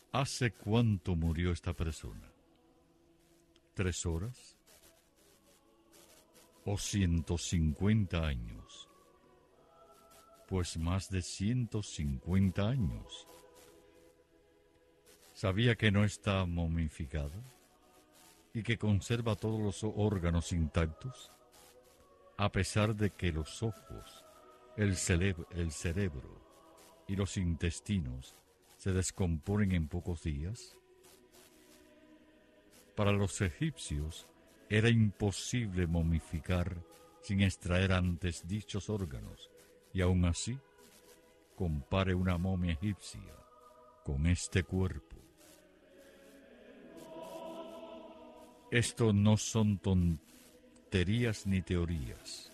¿Hace cuánto murió esta persona? ¿3 horas? ¿O 150 años? Pues más de 150 años. ¿Sabía que no está momificada y que conserva todos los órganos intactos? A pesar de que los ojos, el cerebro y los intestinos se descomponen en pocos días. Para los egipcios era imposible momificar sin extraer antes dichos órganos, y aún así, compare una momia egipcia con este cuerpo. Esto no son tonterías ni teorías.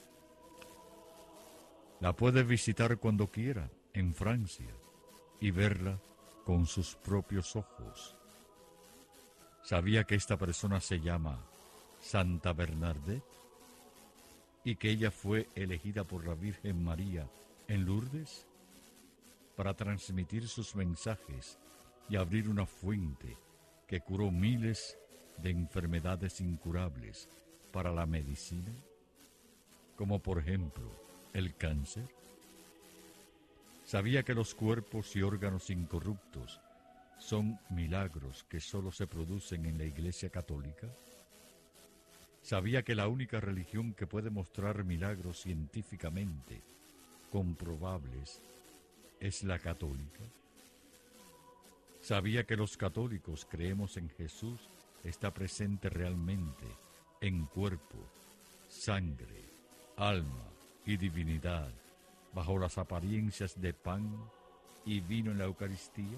La puede visitar cuando quiera en Francia y verla con sus propios ojos. ¿Sabía que esta persona se llama Santa Bernadette y que ella fue elegida por la Virgen María en Lourdes para transmitir sus mensajes y abrir una fuente que curó miles de enfermedades incurables para la medicina, como por ejemplo el cáncer? ¿Sabía que los cuerpos y órganos incorruptos son milagros que solo se producen en la Iglesia Católica? ¿Sabía que la única religión que puede mostrar milagros científicamente comprobables es la católica? ¿Sabía que los católicos creemos en Jesús está presente realmente en cuerpo, sangre, alma y divinidad, bajo las apariencias de pan y vino en la Eucaristía?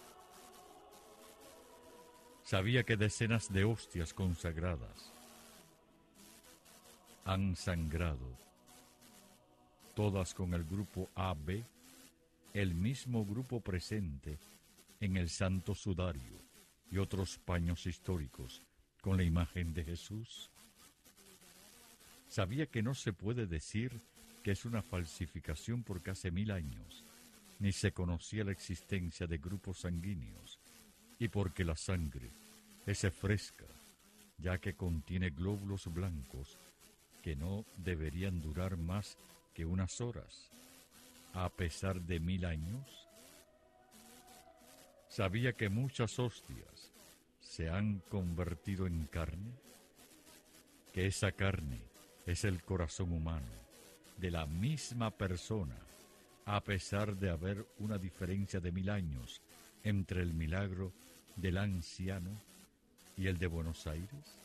¿Sabía que decenas de hostias consagradas han sangrado, todas con el grupo AB, el mismo grupo presente en el Santo Sudario y otros paños históricos con la imagen de Jesús? ¿Sabía que no se puede decir que es una falsificación porque hace 1000 años ni se conocía la existencia de grupos sanguíneos y porque la sangre es fresca, ya que contiene glóbulos blancos que no deberían durar más que unas horas, a pesar de 1000 años? ¿Sabía que muchas hostias se han convertido en carne? Que esa carne es el corazón humano de la misma persona, a pesar de haber una diferencia de 1000 años entre el milagro del anciano y el de Buenos Aires.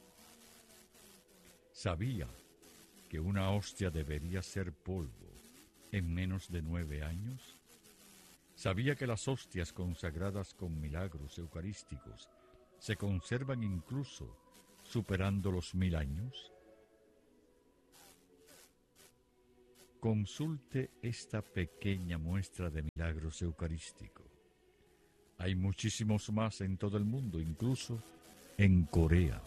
¿Sabía que una hostia debería ser polvo en menos de 9 años? ¿Sabía que las hostias consagradas con milagros eucarísticos se conservan incluso superando los 1000 años? Consulte esta pequeña muestra de milagros eucarísticos. Hay muchísimos más en todo el mundo, incluso en Corea.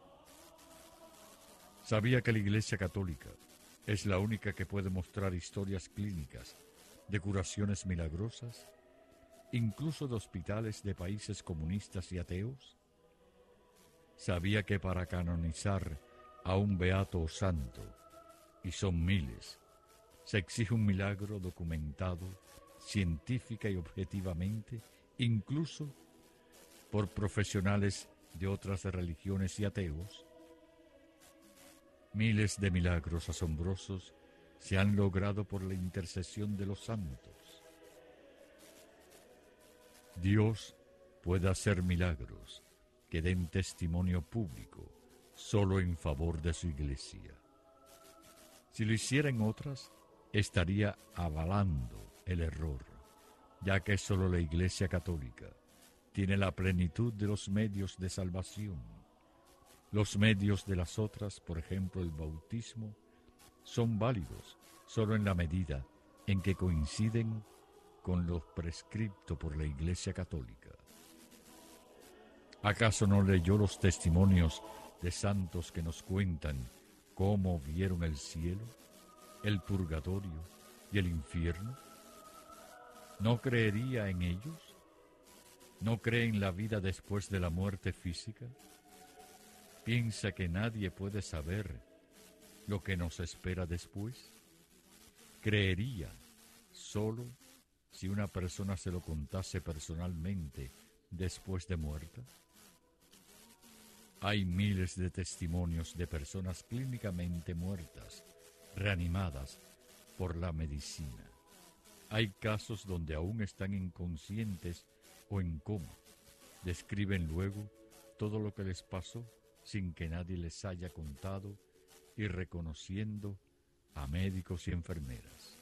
¿Sabía que la Iglesia Católica es la única que puede mostrar historias clínicas de curaciones milagrosas, incluso de hospitales de países comunistas y ateos? ¿Sabía que para canonizar a un beato o santo, y son miles, se exige un milagro documentado científica y objetivamente, incluso por profesionales de otras religiones y ateos? Miles de milagros asombrosos se han logrado por la intercesión de los santos. Dios puede hacer milagros que den testimonio público solo en favor de su Iglesia. Si lo hiciera en otras, estaría avalando el error, ya que solo la Iglesia Católica tiene la plenitud de los medios de salvación. Los medios de las otras, por ejemplo el bautismo, son válidos solo en la medida en que coinciden con lo prescripto por la Iglesia Católica. ¿Acaso no leyó los testimonios de santos que nos cuentan cómo vieron el cielo, el purgatorio y el infierno? ¿No creería en ellos? ¿No cree en la vida después de la muerte física? ¿Piensa que nadie puede saber lo que nos espera después? ¿Creería solo si una persona se lo contase personalmente después de muerta? Hay miles de testimonios de personas clínicamente muertas, reanimadas por la medicina. Hay casos donde aún están inconscientes o en coma. Describen luego todo lo que les pasó sin que nadie les haya contado y reconociendo a médicos y enfermeras.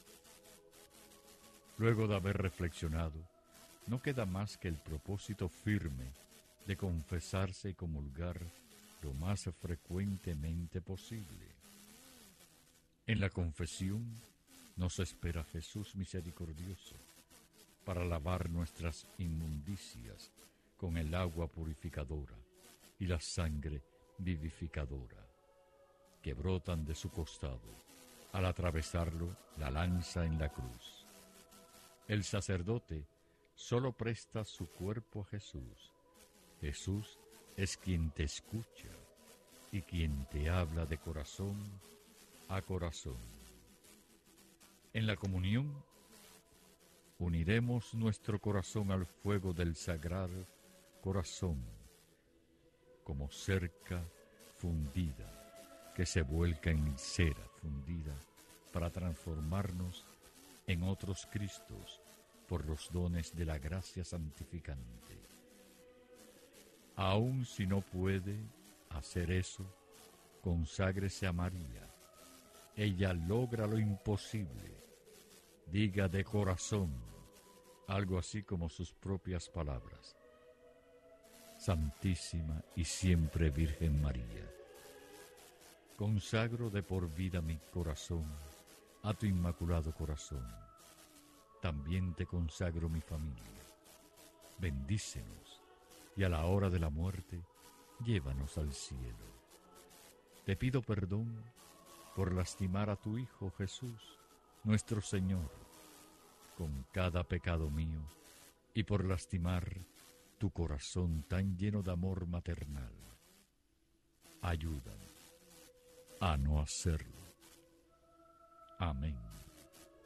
Luego de haber reflexionado, no queda más que el propósito firme de confesarse y comulgar lo más frecuentemente posible. En la confesión nos espera Jesús misericordioso para lavar nuestras inmundicias con el agua purificadora y la sangre vivificadora que brotan de su costado al atravesarlo la lanza en la cruz. El sacerdote solo presta su cuerpo a Jesús. Jesús es quien te escucha y quien te habla de corazón a corazón. En la comunión uniremos nuestro corazón al fuego del sagrado corazón, como cerca fundida que se vuelca en cera fundida para transformarnos en otros Cristos por los dones de la gracia santificante. Aun si no puede hacer eso, conságrese a María. Ella logra lo imposible. Diga de corazón, algo así como sus propias palabras: Santísima y siempre Virgen María, consagro de por vida mi corazón a tu inmaculado corazón. También te consagro mi familia. Bendícenos y a la hora de la muerte, llévanos al cielo. Te pido perdón por lastimar a tu Hijo Jesús, nuestro Señor, con cada pecado mío, y por lastimar tu corazón tan lleno de amor maternal. Ayúdame a no hacerlo. Amén.